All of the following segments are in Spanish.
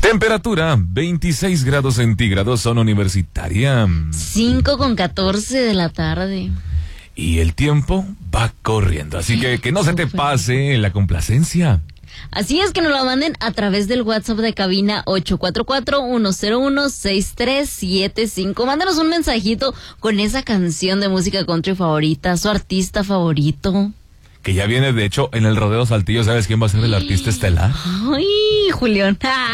Temperatura 26 grados centígrados, zona universitaria. 5:14 de la tarde. Y el tiempo va corriendo, así que no se te pase la complacencia. Así es, que nos lo manden a través del WhatsApp de cabina 844-101-6375. Mándanos un mensajito con esa canción de música country favorita, su artista favorito. Que ya viene, de hecho, en el Rodeo Saltillo. ¿Sabes quién va a ser el artista estelar? Ay, Julián.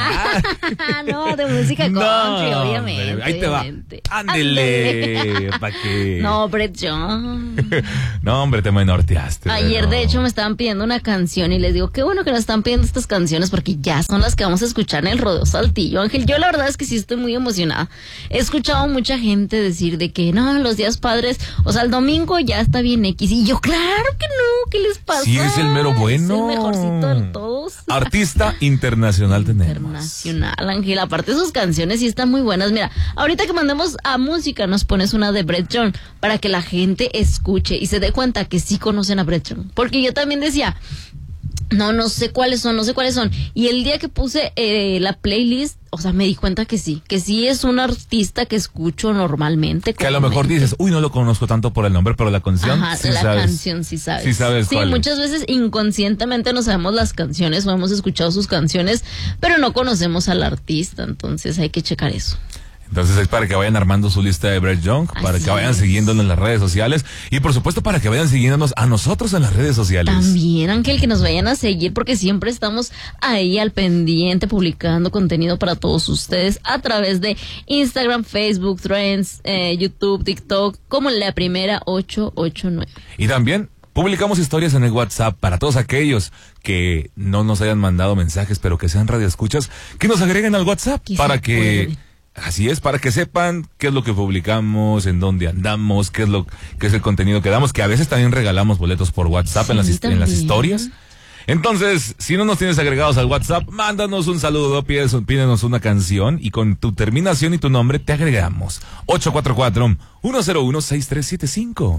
No, de música country, obviamente. Ahí te obviamente. va. Ándele. ¿Para qué? No, Brett John. No, hombre, te me norteaste. Ayer, de hecho, me estaban pidiendo una canción y les digo, qué bueno que nos están pidiendo estas canciones porque ya son las que vamos a escuchar en el Rodeo Saltillo. Ángel, yo la verdad es que sí estoy muy emocionada. He escuchado mucha gente decir de que no, los días padres, o sea, el domingo ya está bien X. Y yo, claro que no, ¿qué les pasa? Sí, es el mero bueno. Es el mejorcito de todos. Artista internacional tenemos. Internacional, Ángel. Aparte, sus canciones sí están muy buenas. Mira, ahorita que mandemos a música, nos pones una de Brett John para que la gente escuche y se dé cuenta que sí conocen a Brett John. Porque yo también decía, no sé cuáles son. Y el día que puse la playlist, o sea, me di cuenta que sí es un artista que escucho normalmente. Que a lo mejor dices, no lo conozco tanto por el nombre, pero la canción, ajá, sí la sabes. Canción sí sabes. Sí sabes cuál es. Muchas veces inconscientemente no sabemos las canciones o hemos escuchado sus canciones, pero no conocemos al artista, entonces hay que checar eso. Entonces es para que vayan armando su lista de Brett John, para que vayan siguiéndonos en las redes sociales y por supuesto para que vayan siguiéndonos a nosotros en las redes sociales. También, Ángel, que nos vayan a seguir porque siempre estamos ahí al pendiente publicando contenido para todos ustedes a través de Instagram, Facebook, Trends, YouTube, TikTok, como La Primera 889. Y también publicamos historias en el WhatsApp para todos aquellos que no nos hayan mandado mensajes, pero que sean radioescuchas, que nos agreguen al WhatsApp para que... Así es, para que sepan qué es lo que publicamos, en dónde andamos, qué es el contenido que damos, que a veces también regalamos boletos por WhatsApp en las historias. Entonces, si no nos tienes agregados al WhatsApp, mándanos un saludo, pídenos una canción y con tu terminación y tu nombre te agregamos. 844-101-6375.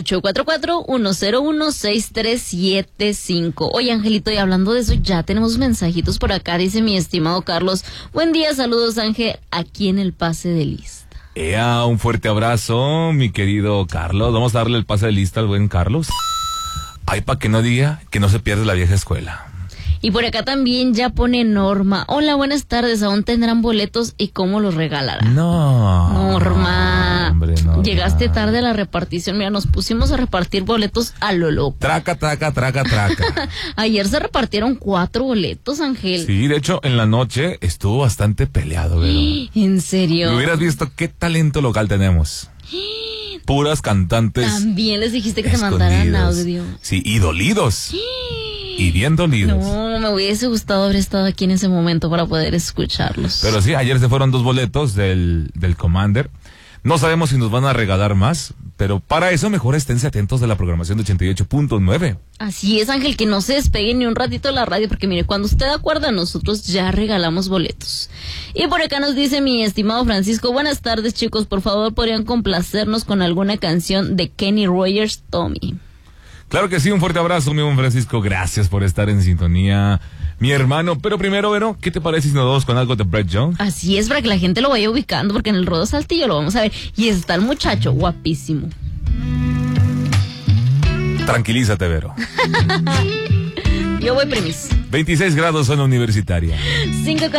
844-101-6375. Oye, Angelito, y hablando de eso, ya tenemos mensajitos por acá, dice mi estimado Carlos. Buen día, saludos, Ángel, aquí en el pase de lista. Un fuerte abrazo, mi querido Carlos. Vamos a darle el pase de lista al buen Carlos. Ay, para que no diga que no se pierde la vieja escuela. Y por acá también ya pone Norma. Hola, buenas tardes. ¿Aún tendrán boletos y cómo los regalarán? No. Norma. Hombre, Norma. Llegaste tarde a la repartición. Mira, nos pusimos a repartir boletos a lo loco. Traca. Ayer se repartieron 4 boletos, Ángel. Sí, de hecho, en la noche estuvo bastante peleado, ¿verdad? ¿En serio? Me hubieras visto qué talento local tenemos. Puras cantantes. También les dijiste que te mandaran audio. Sí, y dolidos. Y bien dolidos. No, me hubiese gustado haber estado aquí en ese momento para poder escucharlos. Pero sí, ayer se fueron 2 boletos del Commander. No sabemos si nos van a regalar más, pero para eso mejor esténse atentos de la programación de 88.9. Así es, Ángel, que no se despeguen ni un ratito de la radio, porque mire, cuando usted acuerda, nosotros ya regalamos boletos. Y por acá nos dice mi estimado Francisco, buenas tardes, chicos, por favor, ¿podrían complacernos con alguna canción de Kenny Rogers, Tommy? Claro que sí, un fuerte abrazo, mi buen Francisco, gracias por estar en sintonía, mi hermano. Pero primero, Vero, ¿qué te parece si nos vamos con algo de Brett John? Así es, para que la gente lo vaya ubicando, porque en el Rodeo Saltillo lo vamos a ver. Y está el muchacho, guapísimo. Tranquilízate, Vero. Yo voy premis. 26 grados, zona universitaria. 5